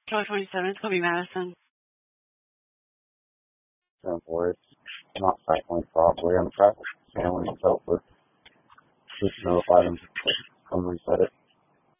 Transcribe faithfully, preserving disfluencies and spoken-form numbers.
July twenty-seventh, Kobe Madison. Simple. It's not cycling properly. I'm traffic family help with just notify them